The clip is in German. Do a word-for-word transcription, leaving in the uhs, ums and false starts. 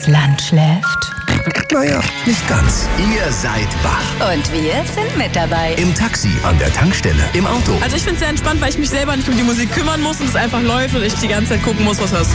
Land schläft? Naja, nicht ganz. Ihr seid wach. Und wir sind mit dabei. Im Taxi, an der Tankstelle, im Auto. Also ich finde es sehr entspannt, weil ich mich selber nicht um die Musik kümmern muss und es einfach läuft und ich die ganze Zeit gucken muss, was hörst